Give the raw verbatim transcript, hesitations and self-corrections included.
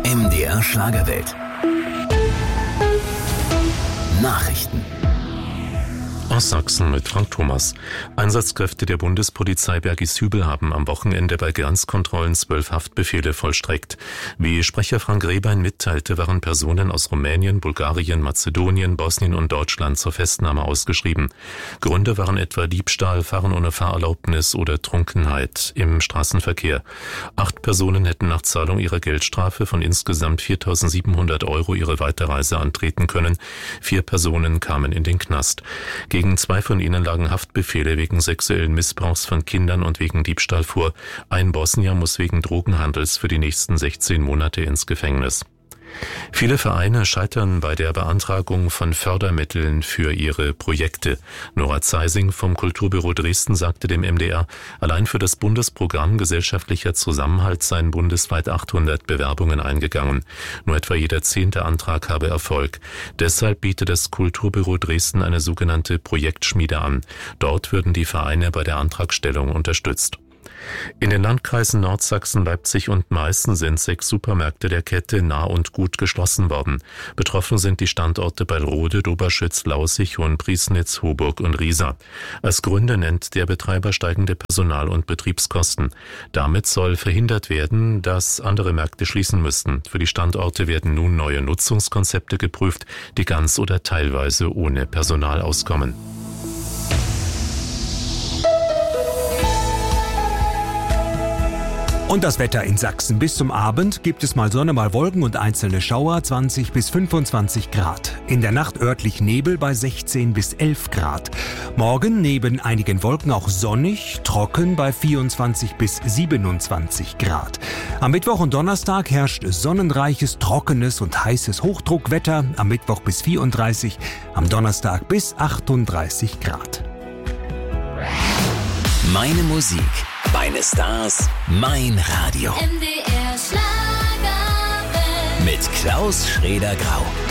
M D R Schlagerwelt. Nachrichten. Aus Sachsen mit Frank Thomas. Einsatzkräfte der Bundespolizei Bergisch-Hübel haben am Wochenende bei Grenzkontrollen zwölf Haftbefehle vollstreckt. Wie Sprecher Frank Rehbein mitteilte, waren Personen aus Rumänien, Bulgarien, Mazedonien, Bosnien und Deutschland zur Festnahme ausgeschrieben. Gründe waren etwa Diebstahl, Fahren ohne Fahrerlaubnis oder Trunkenheit im Straßenverkehr. Acht Personen hätten nach Zahlung ihrer Geldstrafe von insgesamt viertausendsiebenhundert Euro ihre Weiterreise antreten können. Vier Personen kamen in den Knast. Gegen zwei von ihnen lagen Haftbefehle wegen sexuellen Missbrauchs von Kindern und wegen Diebstahl vor. Ein Bosnier muss wegen Drogenhandels für die nächsten sechzehn Monate ins Gefängnis. Viele Vereine scheitern bei der Beantragung von Fördermitteln für ihre Projekte. Nora Zeising vom Kulturbüro Dresden sagte dem M D R, allein für das Bundesprogramm Gesellschaftlicher Zusammenhalt seien bundesweit achthundert Bewerbungen eingegangen. Nur etwa jeder zehnte Antrag habe Erfolg. Deshalb bietet das Kulturbüro Dresden eine sogenannte Projektschmiede an. Dort würden die Vereine bei der Antragstellung unterstützt. In den Landkreisen Nordsachsen, Leipzig und Meißen sind sechs Supermärkte der Kette Nah und Gut geschlossen worden. Betroffen sind die Standorte Beilrode, Doberschütz, Laußig, Hohenpriesnitz, Hoburg und Riesa. Als Gründe nennt der Betreiber steigende Personal- und Betriebskosten. Damit soll verhindert werden, dass andere Märkte schließen müssten. Für die Standorte werden nun neue Nutzungskonzepte geprüft, die ganz oder teilweise ohne Personal auskommen. Und das Wetter in Sachsen. Bis zum Abend gibt es mal Sonne, mal Wolken und einzelne Schauer, zwanzig bis fünfundzwanzig Grad. In der Nacht örtlich Nebel bei sechzehn bis elf Grad. Morgen neben einigen Wolken auch sonnig, trocken bei vierundzwanzig bis siebenundzwanzig Grad. Am Mittwoch und Donnerstag herrscht sonnenreiches, trockenes und heißes Hochdruckwetter. Am Mittwoch bis vierunddreißig, am Donnerstag bis achtunddreißig Grad. Meine Musik, meine Stars, mein Radio. M D R Schlagerwelt. Mit Klaus Schroeder-Grau.